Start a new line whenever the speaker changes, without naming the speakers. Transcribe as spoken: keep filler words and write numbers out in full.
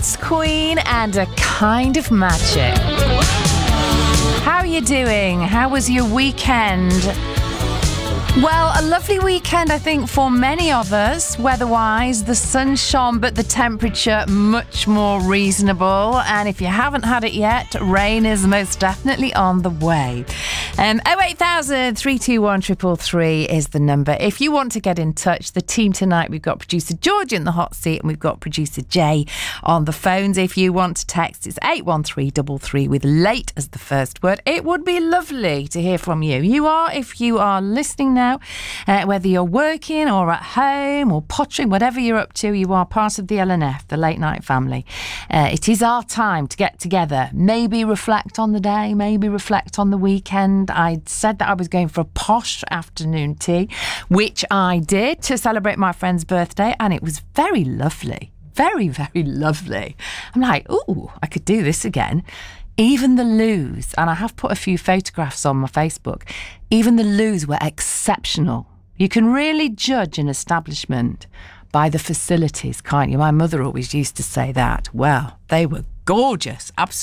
That's Queen and A Kind of Magic. How are you doing? How was your weekend? Well, a lovely weekend, I think, for many of us. Weather-wise, the sun shone, but the temperature much more reasonable. And if you haven't had it yet, rain is most definitely on the way. Um, oh eight thousand, three two one, three three three is the number. If you want to get in touch, the team tonight, we've got producer George in the hot seat and we've got producer Jay on the phones. If you want to text, it's eight one three three three with late as the first word. It would be lovely to hear from you. You are, if you are listening now, uh, whether you're working or at home or pottering, whatever you're up to, you are part of the L N F, the late night family. Uh, it is our time to get together, maybe reflect on the day, maybe reflect on the weekend. I said that I was going for a posh afternoon tea, which I did to celebrate my friend's birthday, and it was very lovely. Very, very lovely. I'm like, ooh, I could do this again. Even the loos, and I have put a few photographs on my Facebook, even the loos were exceptional. You can really judge an establishment by the facilities, can't you? My mother always used to say that. Well, they were gorgeous, absolutely.